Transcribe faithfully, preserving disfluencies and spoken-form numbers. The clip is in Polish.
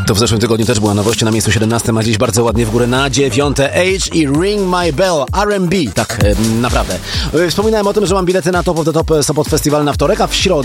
To w zeszłym tygodniu też była nowość na miejscu siedemnastym, a dziś bardzo ładnie w górę na dziewiąte. Age i Ring My Bell, R and B, tak e, naprawdę. E, wspominałem o tym, że mam bilety na Top of the Top Sopot Festival na wtorek, a w środę